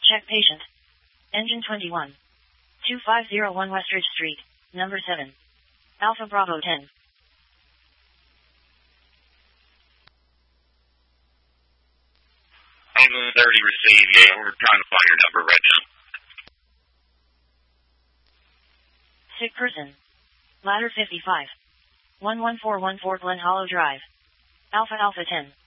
Check patient. Engine 21. 2501 Westridge Street, number 7. Alpha Bravo 10. Engine 30 received, yeah, we're trying to find your number right now. Sick person. Ladder 55. 11414 Glen Hollow Drive. Alpha Alpha 10.